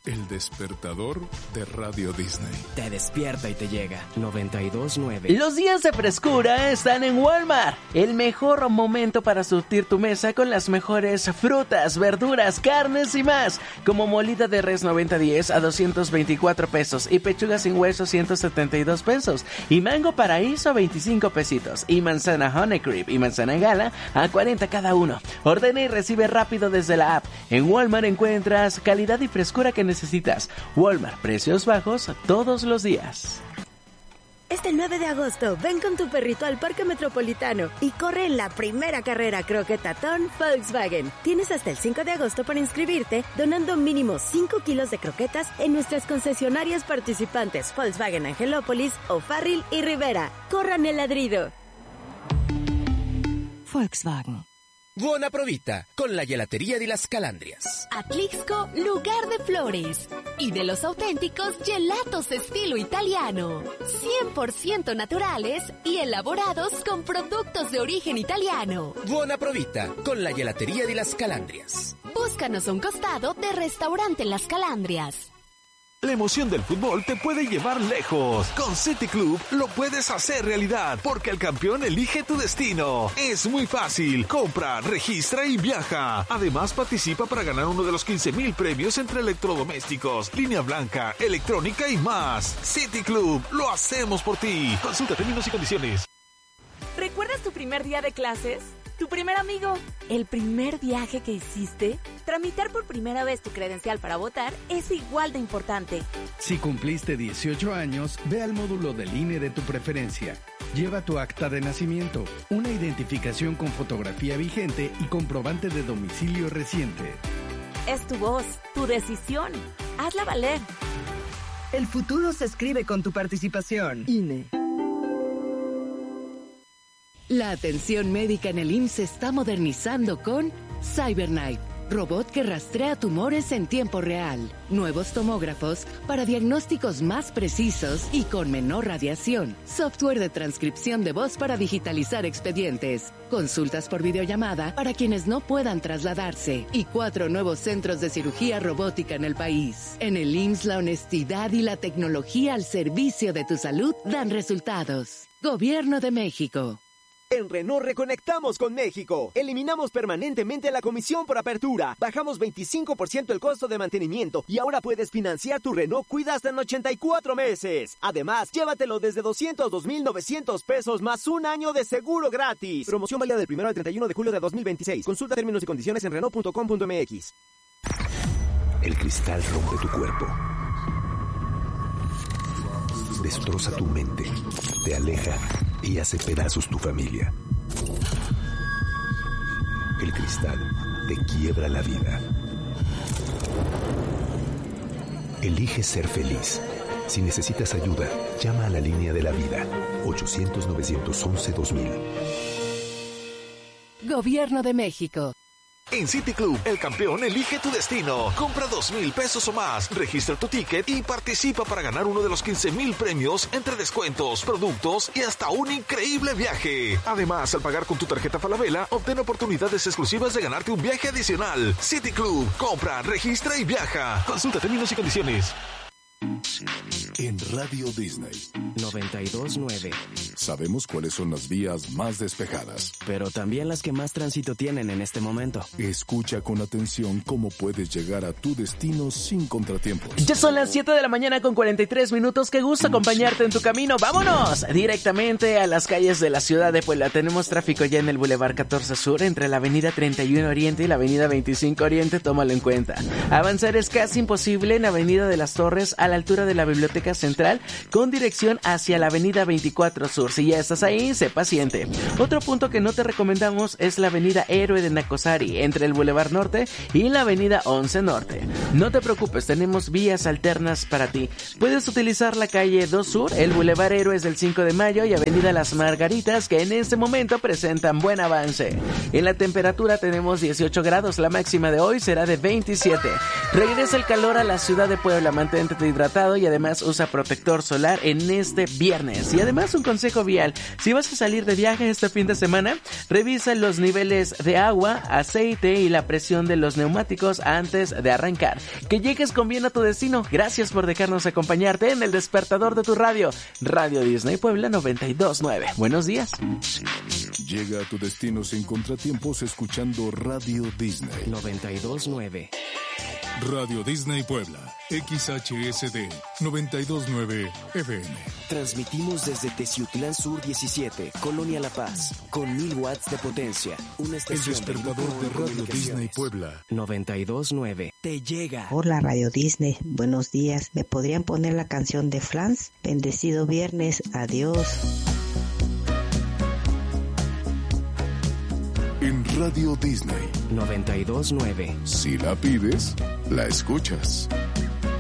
El despertador de Radio Disney. Te despierta y te llega. 92.9. Los días de frescura están en Walmart. El mejor momento para surtir tu mesa con las mejores frutas, verduras, carnes y más. Como molida de res 90-10 a 224 pesos. Y pechuga sin hueso 172 pesos. Y mango paraíso a 25 pesitos. Y manzana honey cream y manzana gala a 40 cada uno. Ordena y recibe rápido desde la app. En Walmart encuentras calidad y frescura que necesitas. Walmart, precios bajos todos los días. Este 9 de agosto, ven con tu perrito al Parque Metropolitano y corre en la primera carrera croquetatón Volkswagen. Tienes hasta el 5 de agosto para inscribirte, donando mínimo 5 kilos de croquetas en nuestras concesionarias participantes Volkswagen Angelópolis, O'Farrill y Rivera. ¡Corran el ladrido! Volkswagen. Buona provita con la gelatería de las Calandrias. Atlixco, lugar de flores y de los auténticos gelatos estilo italiano. 100% naturales y elaborados con productos de origen italiano. Buona provita con la gelatería de las Calandrias. Búscanos a un costado de Restaurante Las Calandrias. La emoción del fútbol te puede llevar lejos. Con City Club lo puedes hacer realidad, porque el campeón elige tu destino. Es muy fácil. Compra, registra y viaja. Además, participa para ganar uno de los 15,000 premios entre electrodomésticos, línea blanca, electrónica y más. City Club, lo hacemos por ti. Consulta términos y condiciones. ¿Recuerdas tu primer día de clases? ¿Tu primer amigo? ¿El primer viaje que hiciste? Tramitar por primera vez tu credencial para votar es igual de importante. Si cumpliste 18 años, ve al módulo del INE de tu preferencia. Lleva tu acta de nacimiento, una identificación con fotografía vigente y comprobante de domicilio reciente. Es tu voz, tu decisión. Hazla valer. El futuro se escribe con tu participación. INE. La atención médica en el IMSS se está modernizando con CyberKnife, robot que rastrea tumores en tiempo real. Nuevos tomógrafos para diagnósticos más precisos y con menor radiación. Software de transcripción de voz para digitalizar expedientes. Consultas por videollamada para quienes no puedan trasladarse. Y 4 nuevos centros de cirugía robótica en el país. En el IMSS, la honestidad y la tecnología al servicio de tu salud dan resultados. Gobierno de México. En Renault reconectamos con México. Eliminamos permanentemente la comisión por apertura. Bajamos 25% el costo de mantenimiento y ahora puedes financiar tu Renault Cuida hasta en 84 meses. Además, llévatelo desde 202,900 pesos más un año de seguro gratis. Promoción válida del 1 al 31 de julio de 2026. Consulta términos y condiciones en Renault.com.mx. El cristal rompe tu cuerpo. Destroza tu mente, te aleja y hace pedazos tu familia. El cristal te quiebra la vida. Elige ser feliz. Si necesitas ayuda, llama a la línea de la vida, 800-911-2000. Gobierno de México. En City Club, el campeón elige tu destino. Compra 2,000 pesos o más, registra tu ticket y participa para ganar uno de los 15,000 premios entre descuentos, productos y hasta un increíble viaje. Además, al pagar con tu tarjeta Falabella, obtén oportunidades exclusivas de ganarte un viaje adicional. City Club, compra, registra y viaja. Consulta términos y condiciones. En Radio Disney 92.9. Sabemos cuáles son las vías más despejadas, pero también las que más tránsito tienen en este momento. Escucha con atención cómo puedes llegar a tu destino sin contratiempos. Ya son las 7 de la mañana con 43 minutos. Qué gusto acompañarte en tu camino. ¡Vámonos! Directamente a las calles de la ciudad de Puebla. Tenemos tráfico ya en el Boulevard 14 Sur, entre la avenida 31 Oriente y la avenida 25 Oriente. Tómalo en cuenta. Avanzar es casi imposible en avenida de las Torres, a la altura de la Biblioteca Central, con dirección hacia la avenida 24 Sur. Si ya estás ahí, sé paciente. Otro punto que no te recomendamos es la avenida Héroe de Nacosari, entre el Boulevard Norte y la avenida 11 Norte. No te preocupes, tenemos vías alternas para ti. Puedes utilizar la calle 2 Sur, el Boulevard Héroes del 5 de Mayo y avenida Las Margaritas, que en este momento presentan buen avance. En la temperatura tenemos 18 grados, la máxima de hoy será de 27. Regresa el calor a la ciudad de Puebla, mantente hidratado y además usa protector solar en este viernes. Y además un consejo vial, si vas a salir de viaje este fin de semana, revisa los niveles de agua, aceite y la presión de los neumáticos antes de arrancar. Que llegues con bien a tu destino. Gracias por dejarnos acompañarte en el despertador de tu radio, Radio Disney Puebla 92.9. Buenos días. Llega a tu destino sin contratiempos escuchando Radio Disney 92.9. Radio Disney Puebla, XHSD 92.9 FM. Transmitimos desde Teciutlán Sur 17, Colonia La Paz, con 1000 watts de potencia. Una estación El despertador de Radio Disney Puebla 92.9. Te llega. Hola Radio Disney, buenos días. ¿Me podrían poner la canción de Franz? Bendecido viernes, adiós. En Radio Disney 92.9. Si la pides, la escuchas.